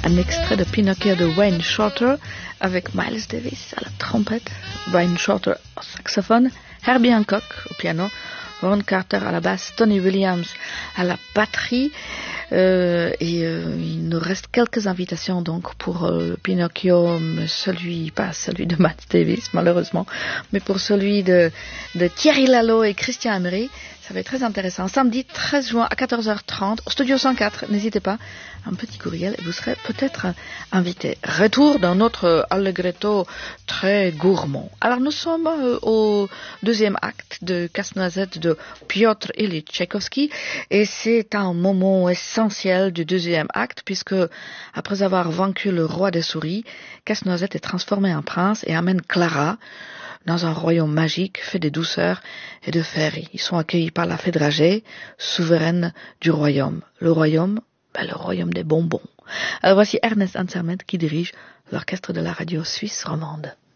un extrait de Pinocchio de Wayne Shorter avec Miles Davis à la trompette, Wayne Shorter au saxophone, Herbie Hancock au piano, Ron Carter à la basse, Tony Williams à la batterie. Il nous reste quelques invitations donc pour Pinocchio, pas celui de Miles Davis malheureusement, mais pour celui de Thierry Lalo et Christian Emery. Ça va être très intéressant. Samedi 13 juin à 14h30 au studio 104. N'hésitez pas, un petit courriel et vous serez peut-être invité. Retour d'un autre Allegretto très gourmand. Alors nous sommes au deuxième acte de Casse-Noisette de Piotr Ilyich Tchaïkovski et c'est un moment essentiel du deuxième acte puisque après avoir vaincu le roi des souris, Casse-Noisette est transformé en prince et amène Clara dans un royaume magique fait de douceur et de féerie. Ils sont accueillis par la fée Dragée, souveraine du royaume. Le royaume des bonbons. Alors voici Ernest Ansermet qui dirige l'orchestre de la radio suisse romande.